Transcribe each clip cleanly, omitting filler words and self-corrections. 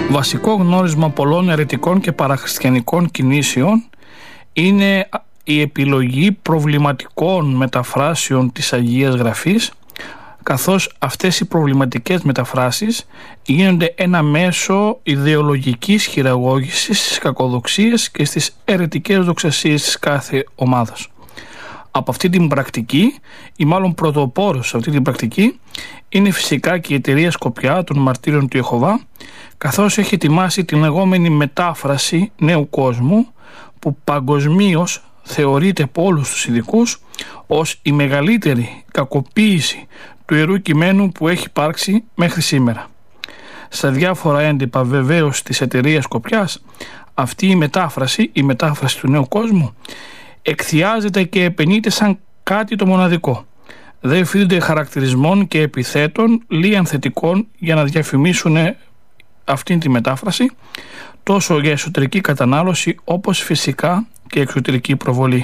Βασικό γνώρισμα πολλών αιρετικών και παραχριστιανικών κινήσεων είναι η επιλογή προβληματικών μεταφράσεων της Αγίας Γραφής, καθώς αυτές οι προβληματικές μεταφράσεις γίνονται ένα μέσο ιδεολογικής χειραγώγησης στις κακοδοξίες και στις αιρετικές δοξασίες της κάθε ομάδας. Από αυτή την πρακτική, ή μάλλον πρωτοπόρος σε αυτή την πρακτική, είναι φυσικά και η εταιρεία Σκοπιά των Μαρτύρων του Ιεχωβά, καθώς έχει ετοιμάσει την λεγόμενη μετάφραση Νέου Κόσμου, που παγκοσμίως θεωρείται από όλους τους ειδικούς ως η μεγαλύτερη κακοποίηση του Ιερού Κειμένου που έχει υπάρξει μέχρι σήμερα. Στα διάφορα έντυπα βεβαίως της εταιρείας Σκοπιάς, αυτή η μετάφραση του Νέου Κόσμου, εκθιάζεται και επενείται σαν κάτι το μοναδικό. Δεν φύγονται χαρακτηρισμών και επιθέτων λίαν θετικών για να διαφημίσουν αυτήν τη μετάφραση, τόσο για εσωτερική κατανάλωση όπως φυσικά και εξωτερική προβολή.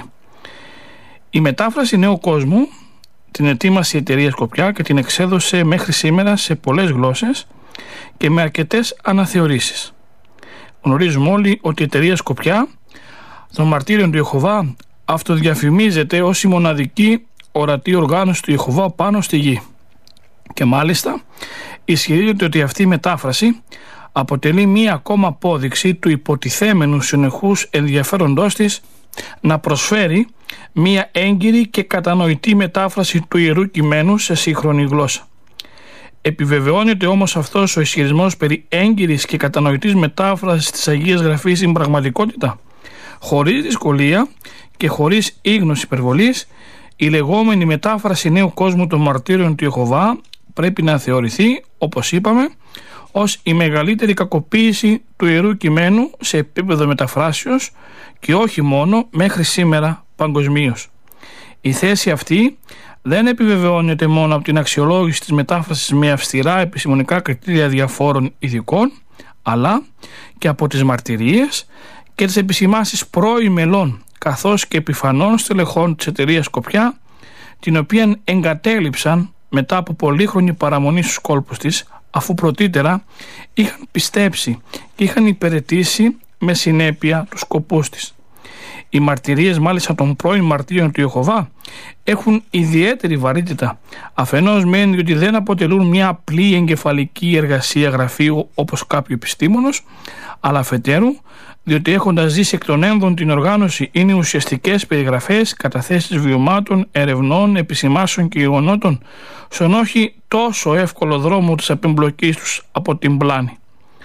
Η μετάφραση Νέου Κόσμου την ετοίμασε η εταιρεία Σκοπιά και την εξέδωσε μέχρι σήμερα σε πολλές γλώσσες και με αρκετές αναθεωρήσεις. Γνωρίζουμε όλοι ότι η εταιρεία Σκοπιά των Μαρτύρων του Ιεχωβά αυτοδιαφημίζεται ως η μοναδική ορατή οργάνωση του Ιεχωβά πάνω στη γη. Και μάλιστα ισχυρίζεται ότι αυτή η μετάφραση αποτελεί μία ακόμα απόδειξη του υποτιθέμενου συνεχούς ενδιαφέροντός της να προσφέρει μία έγκυρη και κατανοητή μετάφραση του Ιερού Κειμένου σε σύγχρονη γλώσσα. Επιβεβαιώνεται όμως αυτός ο ισχυρισμός περί έγκυρης και κατανοητής μετάφρασης της Αγίας Γραφής στην πραγματικότητα? Χωρίς δυσκολία και χωρίς ίγνωση υπερβολής, η λεγόμενη μετάφραση Νέου Κόσμου των Μαρτύρων του Ιεχωβά πρέπει να θεωρηθεί, όπως είπαμε, ως η μεγαλύτερη κακοποίηση του Ιερού Κειμένου σε επίπεδο μεταφράσεως και όχι μόνο μέχρι σήμερα παγκοσμίως. Η θέση αυτή δεν επιβεβαιώνεται μόνο από την αξιολόγηση της μετάφρασης με αυστηρά επιστημονικά κριτήρια διαφόρων ειδικών, αλλά και από τις μαρτυρίες και τις επισημάνσεις πρώην μελών καθώς και επιφανών στελεχών της εταιρείας Σκοπιά, την οποία εγκατέλειψαν μετά από πολύχρονη παραμονή στους κόλπους της, αφού πρωτήτερα είχαν πιστέψει και είχαν υπηρετήσει με συνέπεια τους σκοπούς της. Οι μαρτυρίες μάλιστα των πρώην μαρτύρων του Ιεχωβά έχουν ιδιαίτερη βαρύτητα, αφενός μεν διότι δεν αποτελούν μια απλή εγκεφαλική εργασία γραφείου όπως κάποιο επιστήμονος, αλλά αφετέρου διότι έχοντας ζήσει εκ των ένδων την οργάνωση είναι ουσιαστικές περιγραφές, καταθέσεις βιωμάτων, ερευνών, επισημάσεων και γεγονότων στον όχι τόσο εύκολο δρόμο της απεμπλοκής τους από την πλάνη.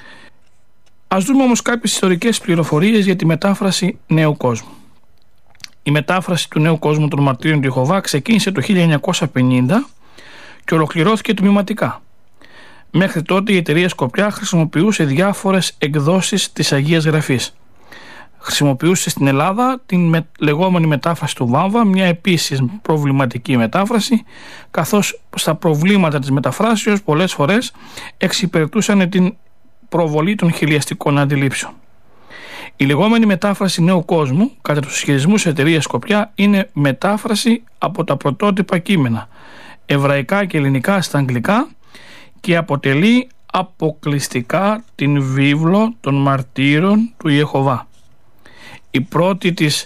Ας δούμε όμως κάποιες ιστορικές πληροφορίες για τη μετάφραση Νέου Κόσμου. Η μετάφραση του Νέου Κόσμου των Μαρτύρων του Ιεχωβά ξεκίνησε το 1950 και ολοκληρώθηκε τμηματικά. Μέχρι τότε η εταιρεία Σκοπιά χρησιμοποιούσε διάφορες εκδόσεις της Αγίας Γραφής. Χρησιμοποιούσε στην Ελλάδα την λεγόμενη μετάφραση του Βάμβα, μια επίσης προβληματική μετάφραση, καθώς στα προβλήματα της μεταφράσεως πολλές φορές εξυπηρετούσαν την προβολή των χιλιαστικών αντιλήψεων. Η λεγόμενη μετάφραση Νέου Κόσμου, κατά τους ισχυρισμούς εταιρείας Σκοπιά, είναι μετάφραση από τα πρωτότυπα κείμενα, εβραϊκά και ελληνικά στα αγγλικά, και αποτελεί αποκλειστικά την βίβλο των Μαρτύρων του Ιεχωβά. Η πρώτη της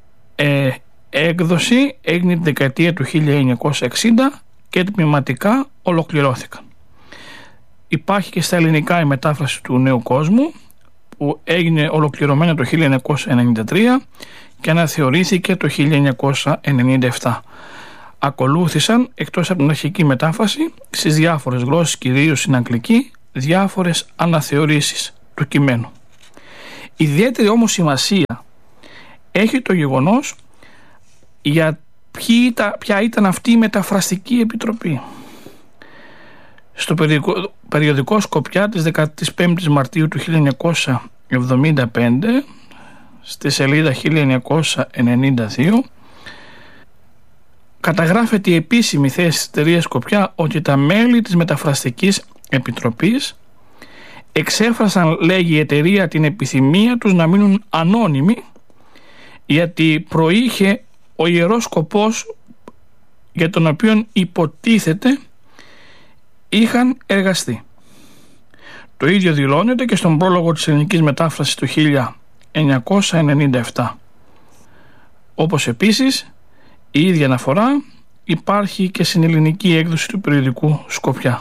έκδοση έγινε την δεκαετία του 1960 και τμηματικά ολοκληρώθηκαν. Υπάρχει και στα ελληνικά η μετάφραση του Νέου Κόσμου που έγινε ολοκληρωμένα το 1993 και αναθεωρήθηκε το 1997. Ακολούθησαν, εκτός από την αρχική μετάφραση, στις διάφορες γλώσσες, κυρίως στην αγγλική, διάφορες αναθεωρήσεις του κειμένου. Ιδιαίτερη όμως σημασία έχει το γεγονός για ποια ήταν αυτή η μεταφραστική επιτροπή. Στο περιοδικό Σκοπιά της 15ης Μαρτίου του 1975, στη σελίδα 1992, καταγράφεται η επίσημη θέση της εταιρείας Σκοπιά ότι τα μέλη της Μεταφραστικής Επιτροπής εξέφρασαν, λέγει η εταιρεία, την επιθυμία τους να μείνουν ανώνυμοι, γιατί προείχε ο ιερός σκοπός για τον οποίο υποτίθεται είχαν εργαστεί. Το ίδιο δηλώνεται και στον πρόλογο της ελληνικής μετάφρασης του 1997. Όπως επίσης η ίδια αναφορά υπάρχει και στην ελληνική έκδοση του περιοδικού Σκοπιά.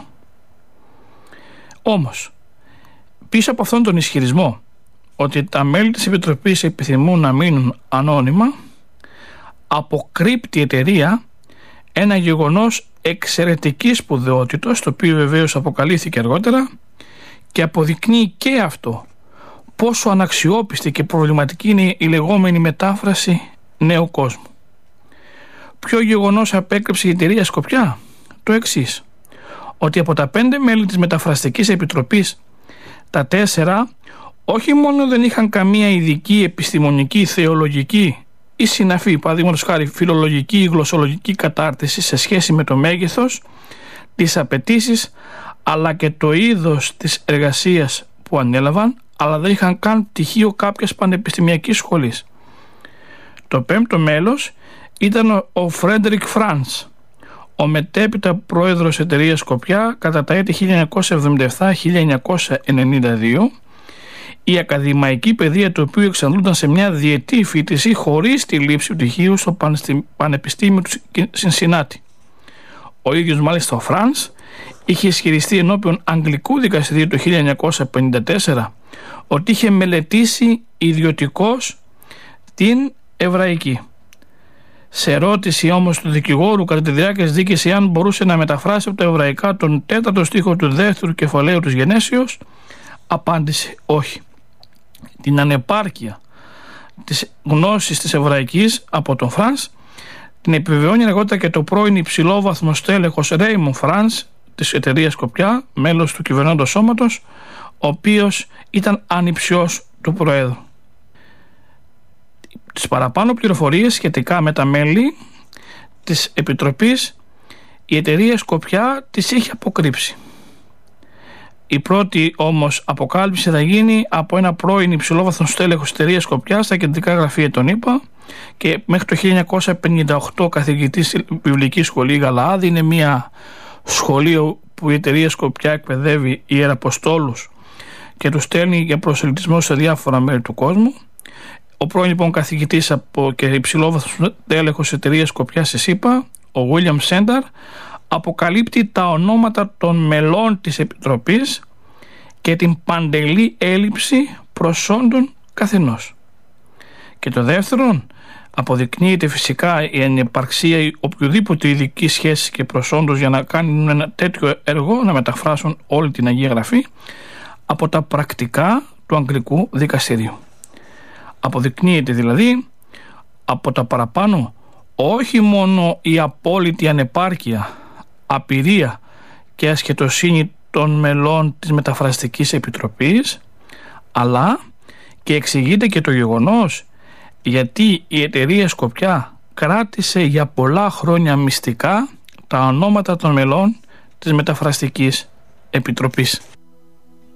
Όμως, πίσω από αυτόν τον ισχυρισμό ότι τα μέλη της Επιτροπής επιθυμούν να μείνουν ανώνυμα, αποκρύπτει η εταιρεία ένα γεγονός εξαιρετικής σπουδαιότητας, το οποίο βεβαίως αποκαλύφθηκε αργότερα, και αποδεικνύει και αυτό πόσο αναξιόπιστη και προβληματική είναι η λεγόμενη μετάφραση νέου κόσμου. Ποιο γεγονός απέκρυψε η εταιρεία Σκοπιά? Το εξής: ότι από τα 5 μέλη της Μεταφραστικής Επιτροπής, τα 4 όχι μόνο δεν είχαν καμία ειδική επιστημονική, θεολογική ή συναφή, παραδείγματος χάρη φιλολογική ή γλωσσολογική κατάρτιση σε σχέση με το μέγεθος, τις απαιτήσεις, αλλά και το είδος της εργασίας που ανέλαβαν, αλλά δεν είχαν καν πτυχίο κάποιας πανεπιστημιακής σχολής. Το 5ο μέλος ήταν ο Φρέντερικ Φρανς, ο μετέπειτα πρόεδρος εταιρείας Σκοπιά κατά τα έτη 1977-1992, η ακαδημαϊκή παιδεία του οποίου εξαντλούνταν σε μια διετή φοιτησή χωρίς τη λήψη πτυχίου στο Πανεπιστήμιο του Σινσινάτι. Ο ίδιος μάλιστα ο Φρανς είχε ισχυριστεί ενώπιον Αγγλικού Δικαστηρίου το 1954 ότι είχε μελετήσει ιδιωτικώς την εβραϊκή. Σε ερώτηση όμως του δικηγόρου κατά τη διάρκεια της δίκης εάν μπορούσε να μεταφράσει από τα εβραϊκά τον 4ο στίχο του 2ου κεφαλαίου της Γενέσεως, απάντησε όχι. Την ανεπάρκεια της γνώσης της εβραϊκής από τον Φρανς την επιβεβαιώνει αργότερα και το πρώην υψηλόβαθμο στέλεχος Ρέιμον Φρανς της εταιρείας Σκοπιά, μέλος του κυβερνώντος σώματος, ο οποίος ήταν ανιψιός του Προέδρου. Τις παραπάνω πληροφορίες σχετικά με τα μέλη της Επιτροπής η εταιρεία Σκοπιά τις είχε αποκρύψει. Η πρώτη όμως αποκάλυψη θα γίνει από ένα πρώην υψηλόβαθμο στέλεχος της εταιρείας Σκοπιά στα κεντρικά γραφεία των ΗΠΑ και μέχρι το 1958 καθηγητής στη Βιβλική Σχολή Γαλαάδη. Είναι μια σχολείο που η εταιρεία Σκοπιά εκπαιδεύει ιεραποστόλους και τους στέλνει για προσελητισμό σε διάφορα μέρη του κόσμου. Ο πρώην λοιπόν καθηγητής και υψηλόβαθμος τέλεχος της εταιρείας Σκοπιά στη ΣΥΠΑ, ο William Sendar, αποκαλύπτει τα ονόματα των μελών της Επιτροπής και την παντελή έλλειψη προσόντων καθενός. Και το δεύτερον, αποδεικνύεται φυσικά η ανυπαρξία οποιοδήποτε ειδική σχέση και προσόντος για να κάνουν ένα τέτοιο έργο, να μεταφράσουν όλη την Αγία Γραφή, από τα πρακτικά του Αγγλικού Δικαστηρίου. Αποδεικνύεται δηλαδή από τα παραπάνω όχι μόνο η απόλυτη ανεπάρκεια, απειρία και ασχετοσύνη των μελών της Μεταφραστικής Επιτροπής, αλλά και εξηγείται και το γεγονός γιατί η εταιρεία Σκοπιά κράτησε για πολλά χρόνια μυστικά τα ονόματα των μελών της Μεταφραστικής Επιτροπής.